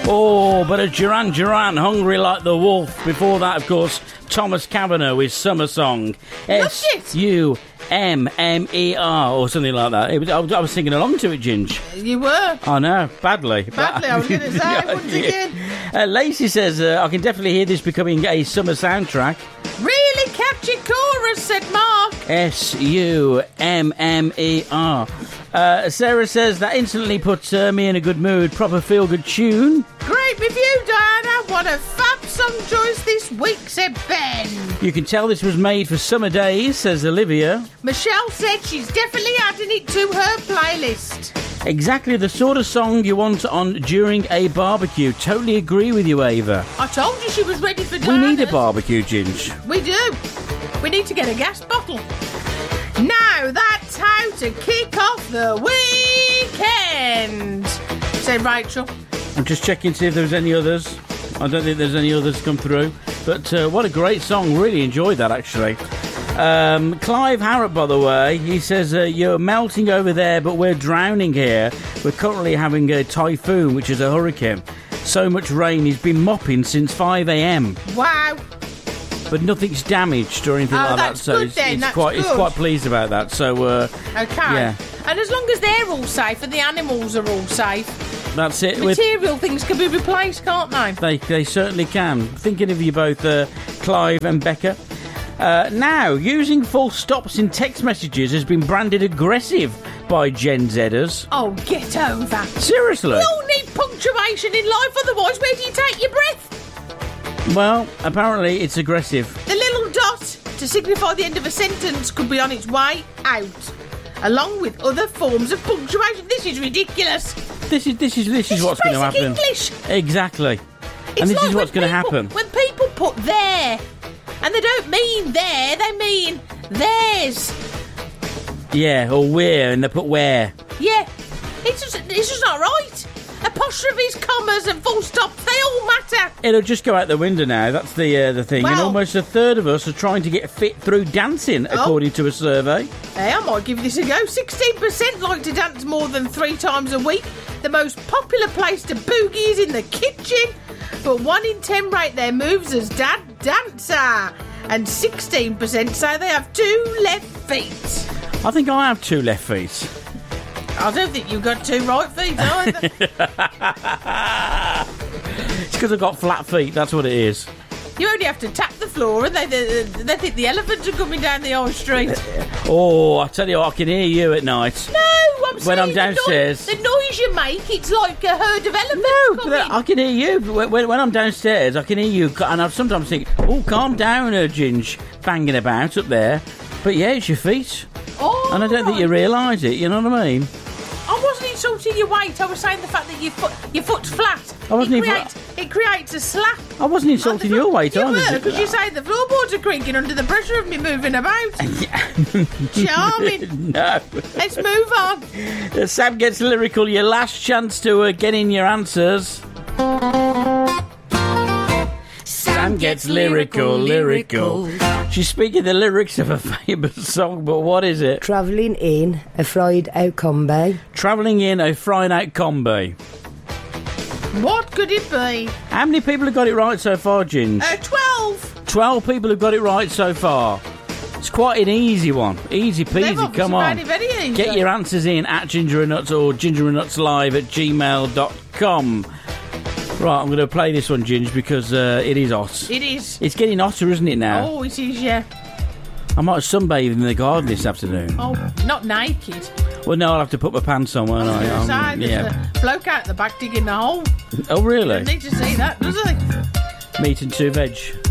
Oh, but a Duran Duran, Hungry Like the Wolf. Before that, of course, Thomas Kavanagh with Summer Song. S-U-M-M-E-R or something like that. I was singing along to it, Ginge. You were? I know, badly. I was going to say, once again. Lacey says, I can definitely hear this becoming a summer soundtrack. Really catchy chorus, said Mark. S-U-M-M-E-R. Sarah says, that instantly puts me in a good mood. Proper feel-good tune. Great review, Diana. What a fab song choice this week, said Ben. You can tell this was made for summer days, says Olivia. Michelle said she's definitely adding it to her playlist. Exactly the sort of song you want on during a barbecue. Totally agree with you, Ava. I told you she was ready for Diana. We need a barbecue, Ginge. We do. We need to get a gas bottle. Now that's how to kick off the weekend, said Rachel. I'm just checking to see if there's any others. I don't think there's any others come through. But what a great song. Really enjoyed that, actually. Clive Harrop, by the way, he says, you're melting over there, but we're drowning here. We're currently having a typhoon, which is a hurricane. So much rain, he's been mopping since 5 a.m. Wow. But nothing's damaged or anything like that. So good, then. He's quite pleased about that. So, okay. Yeah. And as long as they're all safe and the animals are all safe, that's it. Material things can be replaced, can't they? They certainly can. Thinking of you both, Clive and Becca. Now, using full stops in text messages has been branded aggressive by Gen Zers. Oh, get over. Seriously? We all need punctuation in life, otherwise where do you take your breath? Well, apparently it's aggressive. The little dot to signify the end of a sentence could be on its way out, along with other forms of punctuation. This is ridiculous. This is what's going to happen. English. Exactly. And this is what's going to happen. When people put there, and they don't mean there, they mean theirs. Yeah, or where, and they put where. Yeah, it's just not right. Apostrophes, commas and full stops, they all matter. It'll just go out the window now, that's the thing. Well, and almost a third of us are trying to get fit through dancing, according to a survey. Hey, I might give this a go. 16% like to dance more than 3 times a week. The most popular place to boogie is in the kitchen. But 1 in 10 rate their moves as dad dancer. And 16% say they have 2 left feet. I think I have 2 left feet. I don't think you've got 2 right feet either. It's because I've got flat feet, that's what it is. You only have to tap the floor and they think the elephants are coming down the high street. Oh, I tell you what, I can hear you at night. No, I'm saying when I'm downstairs. The noise you make, it's like a herd of elephants coming. No, I can hear you. When I'm downstairs, I can hear you. And I sometimes think, oh, calm down, Ginge, banging about up there. But yeah, it's your feet. Oh, and I don't think you realise it, you know what I mean? I wasn't insulting your weight. I was saying the fact that your foot's flat. It creates a slap. I wasn't insulting your weight either. You were, because you say the floorboards are creaking under the pressure of me moving about. Charming. No. Let's move on. Sam Gets Lyrical, your last chance to get in your answers. Sam Gets lyrical. She's speaking the lyrics of a famous song, but what is it? Travelling in a fried out combi. Travelling in a fried out combi. What could it be? How many people have got it right so far, Ginge? 12. 12 people have got it right so far. It's quite an easy one. Easy peasy, come on. Very easy. Get your answers in at Ginger and Nuts or gingerandnutslive@gmail.com. Right, I'm going to play this one, Ginge, because it is hot. It is. It's getting hotter, isn't it, now? Oh, it is, yeah. I might sunbathe in the garden this afternoon. Oh, not naked. Well, no, I'll have to put my pants on, won't I? There's a bloke out the back digging the hole. Oh, really? Doesn't need to see that, does he? Meat and 2 veg.